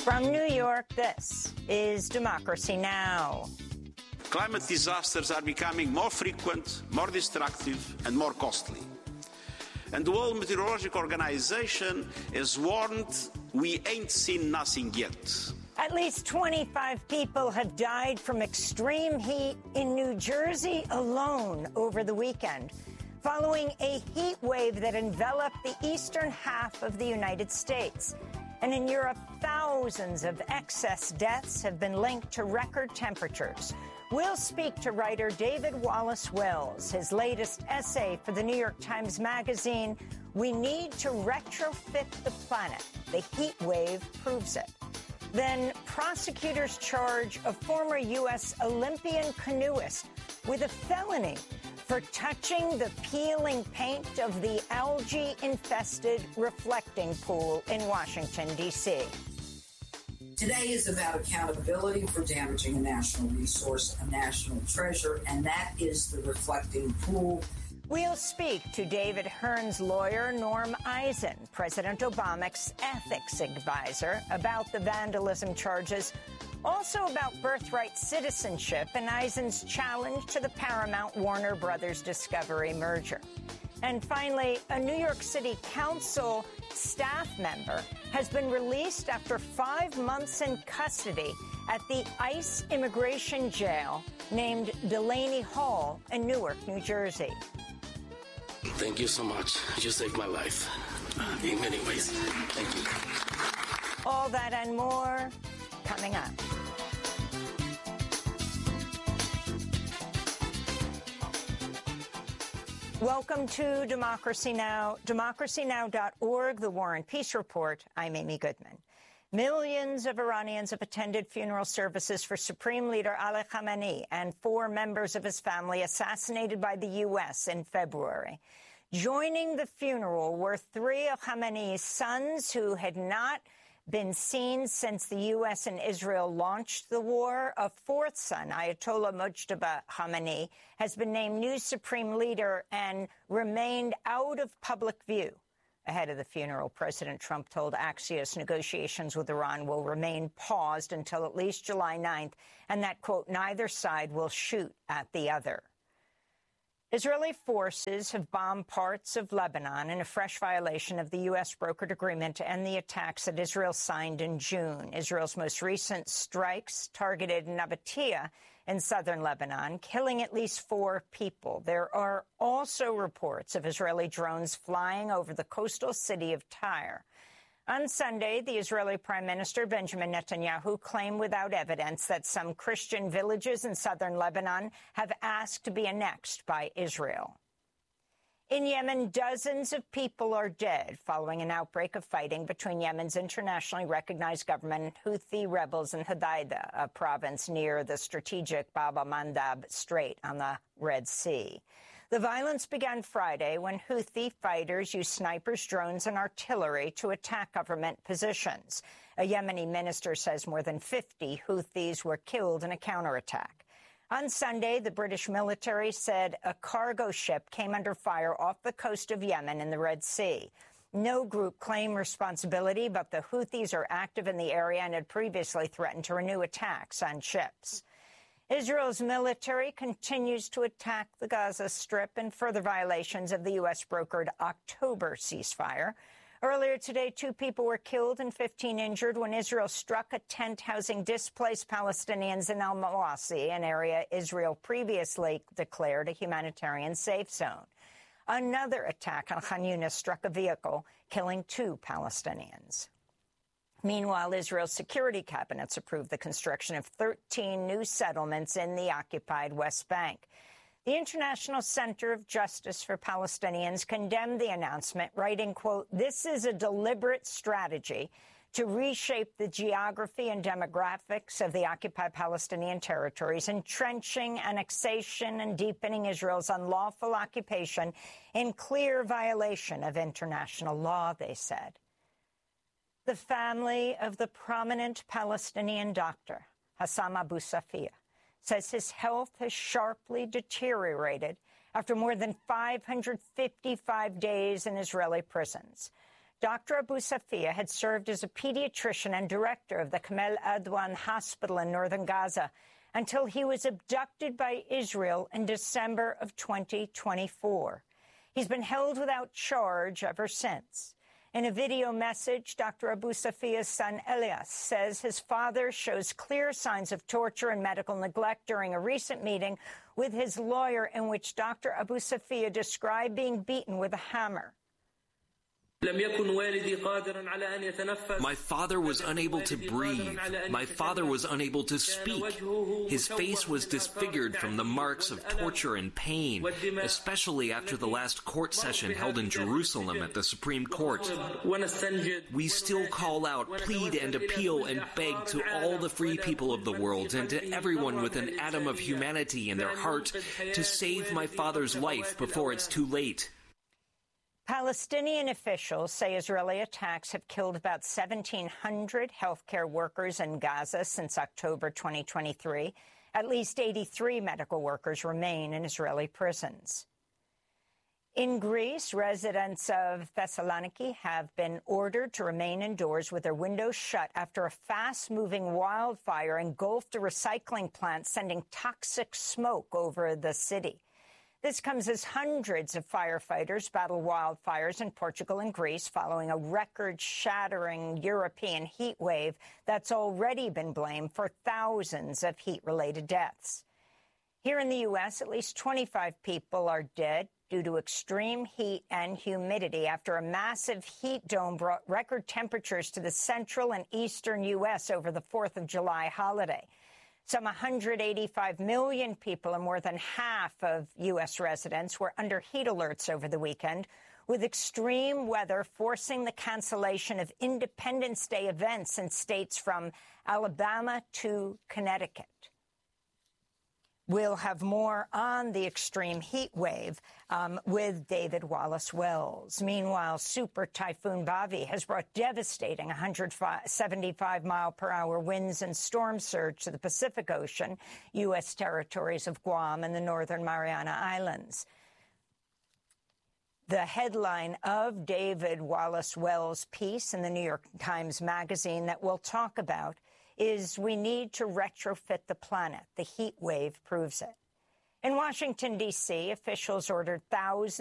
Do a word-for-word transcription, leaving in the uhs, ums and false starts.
From New York, this is Democracy Now! Climate disasters are becoming more frequent, more destructive, and more costly. And the World Meteorological Organization has warned we ain't seen nothing yet. At least twenty-five people have died from extreme heat in New Jersey alone over the weekend, following a heat wave that enveloped the eastern half of the United States. And in Europe, thousands of excess deaths have been linked to record temperatures. We'll speak to writer David Wallace Wells. His latest essay for the New York Times Magazine, We Need to Retrofit the Planet. The heat wave proves it. Then prosecutors charge a former U S Olympian canoeist with a felony for touching the peeling paint of the algae-infested reflecting pool in Washington, D C Today is about accountability for damaging a national resource, a national treasure, and that is the reflecting pool. We'll speak to David Hearn's lawyer, Norm Eisen, President Obama's ethics advisor, about the vandalism charges, also about birthright citizenship and Eisen's challenge to the Paramount-Warner Brothers Discovery merger. And finally, a New York City Council staff member has been released after five months in custody at the ICE immigration jail named Delaney Hall in Newark, New Jersey. Thank you so much. You saved my life uh, in many ways. Thank you. All that and more coming up. Welcome to Democracy Now!, democracy now dot org, the War and Peace Report. I'm Amy Goodman. Millions of Iranians have attended funeral services for Supreme Leader Ali Khamenei and four members of his family assassinated by the U S in February. Joining the funeral were three of Khamenei's sons who had not been seen since the U S and Israel launched the war. A fourth son, Ayatollah Mojtaba Khamenei, has been named new supreme leader and remained out of public view. Ahead of the funeral, President Trump told Axios negotiations with Iran will remain paused until at least July ninth, and that, quote, neither side will shoot at the other. Israeli forces have bombed parts of Lebanon in a fresh violation of the U S brokered agreement to end the attacks that Israel signed in June. Israel's most recent strikes targeted Nabatea in southern Lebanon, killing at least four people. There are also reports of Israeli drones flying over the coastal city of Tyre. On Sunday, the Israeli Prime Minister Benjamin Netanyahu claimed without evidence that some Christian villages in southern Lebanon have asked to be annexed by Israel. In Yemen, dozens of people are dead following an outbreak of fighting between Yemen's internationally recognized government and Houthi rebels in Hodeidah, a province near the strategic Bab el-Mandab Strait on the Red Sea. The violence began Friday when Houthi fighters used snipers, drones, and artillery to attack government positions. A Yemeni minister says more than fifty Houthis were killed in a counterattack. On Sunday, the British military said a cargo ship came under fire off the coast of Yemen in the Red Sea. No group claimed responsibility, but the Houthis are active in the area and had previously threatened to renew attacks on ships. Israel's military continues to attack the Gaza Strip in further violations of the U S-brokered October ceasefire. Earlier today, two people were killed and fifteen injured when Israel struck a tent housing displaced Palestinians in al-Mawasi, an area Israel previously declared a humanitarian safe zone. Another attack on Khan Yunis struck a vehicle, killing two Palestinians. Meanwhile, Israel's security cabinets approved the construction of thirteen new settlements in the occupied West Bank. The International Center of Justice for Palestinians condemned the announcement, writing, quote, this is a deliberate strategy to reshape the geography and demographics of the occupied Palestinian territories, entrenching annexation and deepening Israel's unlawful occupation in clear violation of international law, they said. The family of the prominent Palestinian doctor, Hassam Abu Safia, says his health has sharply deteriorated after more than five hundred fifty-five days in Israeli prisons. Doctor Abu Safia had served as a pediatrician and director of the Kamel Adwan Hospital in northern Gaza until he was abducted by Israel in December of twenty twenty-four. He's been held without charge ever since. In a video message, Doctor Abu Safia's son Elias says his father shows clear signs of torture and medical neglect during a recent meeting with his lawyer in which Doctor Abu Safia described being beaten with a hammer. My father was unable to breathe. My father was unable to speak. His face was disfigured from the marks of torture and pain, especially after the last court session held in Jerusalem at the Supreme Court. We still call out, plead and appeal and beg to all the free people of the world and to everyone with an atom of humanity in their heart to save my father's life before it's too late. Palestinian officials say Israeli attacks have killed about seventeen hundred healthcare workers in Gaza since October twenty twenty-three. At least eighty-three medical workers remain in Israeli prisons. In Greece, residents of Thessaloniki have been ordered to remain indoors with their windows shut after a fast-moving wildfire engulfed a recycling plant, sending toxic smoke over the city. This comes as hundreds of firefighters battle wildfires in Portugal and Greece following a record-shattering European heat wave that's already been blamed for thousands of heat-related deaths. Here in the U S, at least twenty-five people are dead due to extreme heat and humidity after a massive heat dome brought record temperatures to the central and eastern U S over the fourth of July holiday. Some one hundred eighty-five million people and more than half of U S residents were under heat alerts over the weekend, with extreme weather forcing the cancellation of Independence Day events in states from Alabama to Connecticut. We'll have more on the extreme heat wave um, with David Wallace-Wells. Meanwhile, Super Typhoon Bavi has brought devastating one hundred seventy-five mile per hour winds and storm surge to the Pacific Ocean, U S territories of Guam and the Northern Mariana Islands. The headline of David Wallace-Wells' piece in the New York Times Magazine that we'll talk about is "We Need to Retrofit the Planet. The Heat Wave Proves It." In Washington, D C, officials ordered thousands